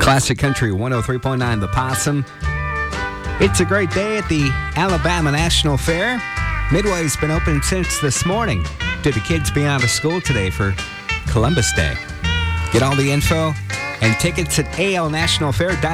Classic Country 103.9 The Possum. It's a great day at the Alabama National Fair. Midway's been open since this morning. Did the kids be out of school today for Columbus Day? Get all the info and tickets at alnationalfair.com.